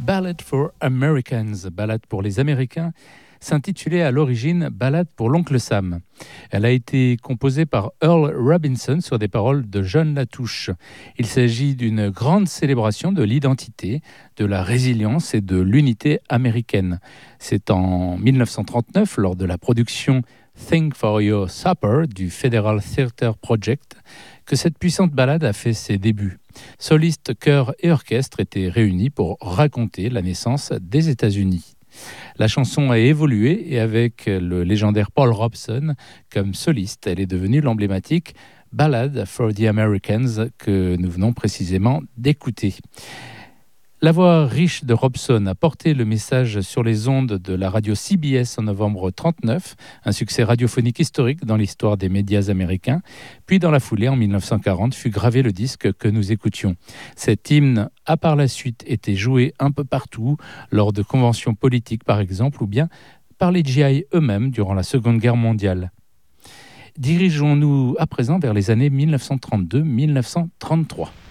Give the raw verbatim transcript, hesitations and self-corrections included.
Ballad for Americans, ballade pour les Américains, s'intitulait à l'origine Ballade pour l'oncle Sam. Elle a été composée par Earl Robinson sur des paroles de John Latouche. Il s'agit d'une grande célébration de l'identité, de la résilience et de l'unité américaine. C'est en dix-neuf cent trente-neuf, lors de la production Think for Your Supper du Federal Theatre Project, que cette puissante ballade a fait ses débuts. Solistes, chœurs et orchestres étaient réunis pour raconter la naissance des États-Unis. La chanson a évolué et avec le légendaire Paul Robeson comme soliste, elle est devenue l'emblématique Ballad for the Americans que nous venons précisément d'écouter. La voix riche de Robeson a porté le message sur les ondes de la radio C B S en novembre trente-neuf, un succès radiophonique historique dans l'histoire des médias américains. Puis dans la foulée, en dix-neuf cent quarante, fut gravé le disque que nous écoutions. Cet hymne a par la suite été joué un peu partout, lors de conventions politiques par exemple, ou bien par les G I eux-mêmes durant la Seconde Guerre mondiale. Dirigeons-nous à présent vers les années dix-neuf cent trente-deux à dix-neuf cent trente-trois.